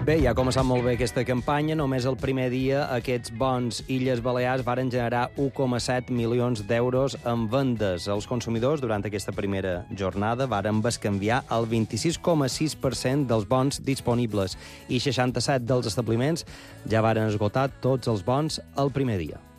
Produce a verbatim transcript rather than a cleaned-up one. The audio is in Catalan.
Bé, ja ha començat molt bé aquesta campanya. Només el primer dia aquests bons Illes Balears varen generar u coma set milions d'euros en vendes. Els consumidors, durant aquesta primera jornada, varen bescanviar el vint-i-sis coma sis per cent dels bons disponibles i seixanta-set dels establiments ja varen esgotar tots els bons el primer dia.